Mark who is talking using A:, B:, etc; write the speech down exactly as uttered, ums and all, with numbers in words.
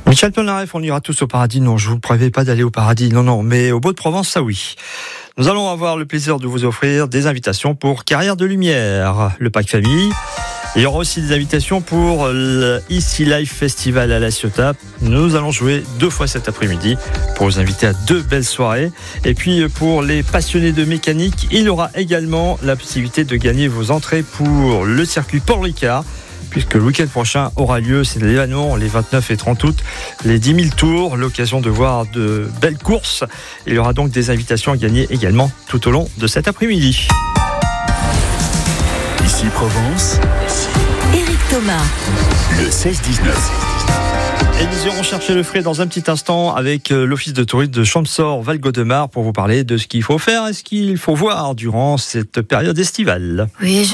A: Michel Polnareff, on ira tous au paradis. Non, je vous préviens pas d'aller au paradis. Non, non, mais au Beau-de-Provence, ça oui. Nous allons avoir le plaisir de vous offrir des invitations pour Carrière de Lumière, le pack famille. Il y aura aussi des invitations pour le Easy Life Festival à La Ciotat. Nous allons jouer deux fois cet après-midi pour vous inviter à deux belles soirées. Et puis pour les passionnés de mécanique, il y aura également la possibilité de gagner vos entrées pour le circuit Paul Ricard, puisque le week-end prochain aura lieu, c'est l'événement, les vingt-neuf et trente août, les dix mille tours, l'occasion de voir de belles courses. Il y aura donc des invitations à gagner également tout au long de cet après-midi.
B: Ici Provence,
C: Éric Thomas,
B: le seize dix-neuf.
A: Et nous irons chercher le frais dans un petit instant avec l'office de tourisme de Champsaur-Val-Godemar pour vous parler de ce qu'il faut faire et ce qu'il faut voir durant cette période estivale.
C: oui,